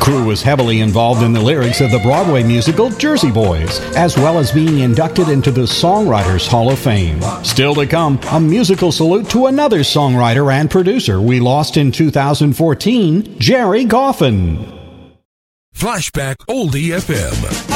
crew was heavily involved in the lyrics of the Broadway musical Jersey Boys, as well as being inducted into the Songwriters Hall of Fame. Still to come, a musical salute to another songwriter and producer we lost in 2014, Jerry Goffin. Flashback Oldie FM.